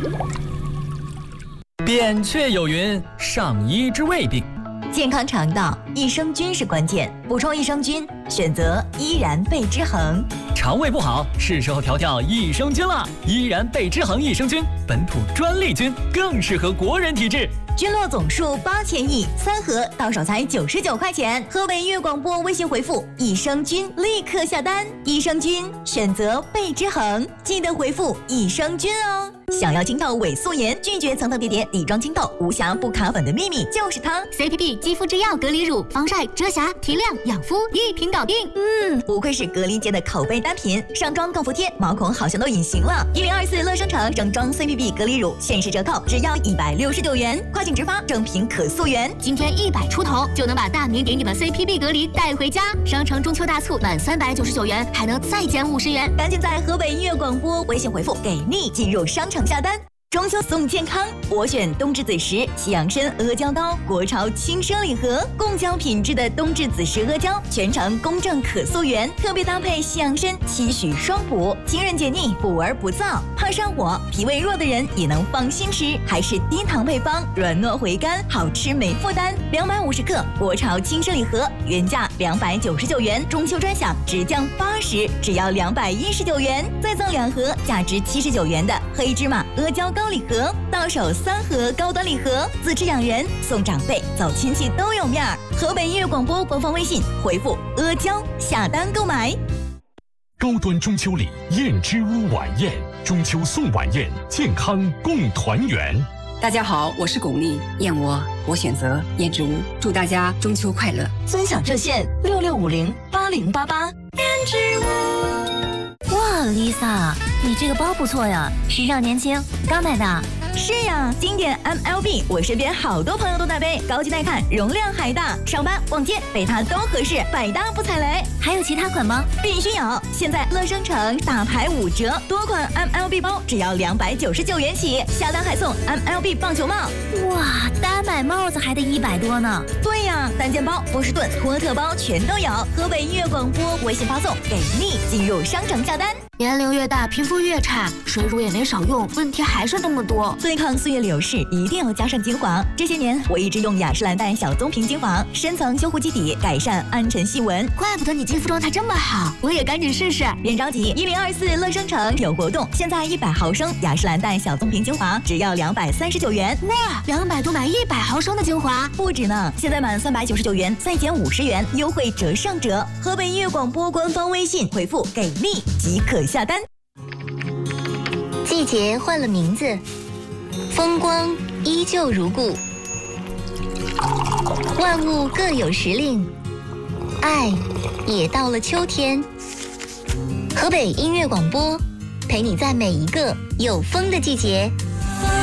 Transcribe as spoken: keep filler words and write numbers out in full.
扁鹊有云：上医治未病。 健康肠道，益生菌是关键。补充益生菌，选择依然贝之恒。 肠胃不好，是时候调调益生菌了。依然贝之恒益生菌，本土专利菌，更适合国人体质。 菌落总数八千亿，三盒到手才九十九块钱。河北音乐广播微信回复益生菌，立刻下单。益生菌选择贝之恒，记得回复益生菌哦。想要清透伪素颜，拒绝层层叠叠底妆清透，无瑕不卡粉的秘密就是它。 C P B 肌肤之钥隔离乳，防晒、遮瑕、提亮、养肤，一瓶搞定。 嗯，不愧是隔离界的口碑单品，上妆更服帖，毛孔好像都隐形了。一零二四乐生城整装 C P B 隔离乳限时折扣，只要一百六十九元，快请直发，正品可溯源。 今天一百出头就能把大名鼎鼎的 C P B 隔离带回家。商城中秋大促满三百九十九元还能再减五十元， 赶紧在河北音乐广播微信回复给力进入商城下单。中秋送健康，我选冬至子时西洋参阿胶糕，国潮轻奢礼盒，贡胶品质的冬至子时阿胶，全程公正可溯源，特别搭配西洋参，期许双补，清润解腻，补而不燥，怕上火、脾胃弱的人也能放心吃，还是低糖配方，软糯回甘，好吃没负担。两百五十克国潮轻奢礼盒，原价两百九十九元，中秋专享直降八十，只要两百一十九元，再赠两盒价值七十九元的黑芝麻阿胶糕礼盒，到手三盒高端礼盒，自吃养人，送长辈，走亲戚都有面儿。河北音乐广播官方微信回复阿胶下单购买。 高端中秋礼燕之屋晚宴，中秋送晚宴，健康共团圆。 大家好，我是巩俐，燕窝我选择燕之屋，祝大家中秋快乐。 尊享热线六六五零八零八八。燕之屋。 哇 ，Lisa， 你这个包不错呀，时尚年轻，刚买的。 是呀，经典 M L B， 我身边好多朋友都在背，高级耐看，容量还大，上班逛街背它都合适，百搭不踩雷。 还有其他款吗？ 必须有！现在乐生城大牌五折，多款 M L B 包只要两百九十九元起，下单还送 M L B 棒球帽。 哇，单买帽子还得一百多呢。 对呀，单肩包、波士顿、托特包全都有。河北音乐广播微信发送给力，进入商城下单。 年龄越大，皮肤越差，水乳也没少用，问题还是那么多。 对抗岁月流逝，一定要加上精华。这些年，我一直用雅诗兰黛小棕瓶精华，深层修护基底，改善暗沉细纹。 怪不得你肌肤状态这么好，我也赶紧试试。 别着急，一零二四乐生城有活动，现在一百毫升雅诗兰黛小棕瓶精华只要两百三十九元。 哇，两百多买一百毫升的精华， 不止呢！现在满三百九十九元再减五十元，优惠折上折。河北音乐广播官方微信回复给力即可下单。 季节换了名字，风光依旧如故，万物各有时令，爱也到了秋天。河北音乐广播，陪你在每一个有风的季节